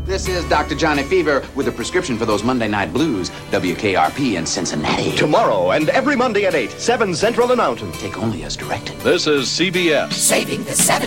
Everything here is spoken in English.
This is Dr. Johnny Fever with a prescription for those Monday night blues. WKRP in Cincinnati. Tomorrow and every Monday at 8, 7 Central and Mountain. Take only as directed. This is CBS. Saving the 70s.